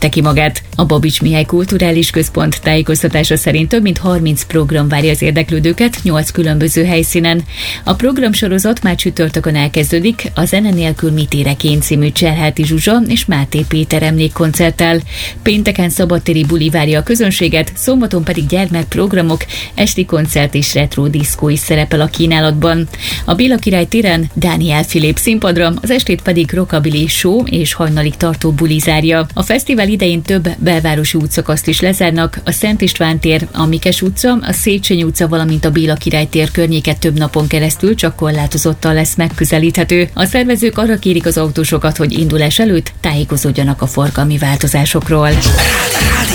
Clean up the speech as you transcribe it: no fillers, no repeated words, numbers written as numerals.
tette ki magát. A Babits Mihály Kulturális Központ tájékoztatása szerint több mint 30 program várja az érdeklődőket 8 különböző helyszínen. A programsorozat már csütörtökön elkezdődik, a Zene nélkül mit érek én című Cserháti Zsuzsa és Máté Péter emlékkoncerttel. Pénteken szabadtéri buli várja a közönséget, szombaton pedig gyermekprogramok, esti koncert és retro diszkó is szerepel a kínálatban. A Béla Király téren Dániel Filip színpadra, az estét pedig rockabilly show és hajnalig tartó buli zárja. A fesztivál idején több belvárosi útszakaszt is lezárnak, a Szent István tér, a Mikes utca, a Széchenyi utca, valamint a Béla Király tér környéket több napon keresztül csak korlátozottan lesz megközelíthető. A szervezők arra kérik az autósokat, hogy indulás előtt tájékozódjanak a forgalmi változásokról.